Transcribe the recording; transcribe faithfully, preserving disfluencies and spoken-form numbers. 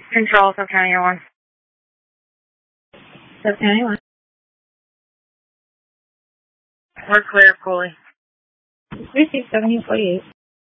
Control, Sub County one. Sub County one. We're clear, Cooley. three six seven forty-eight.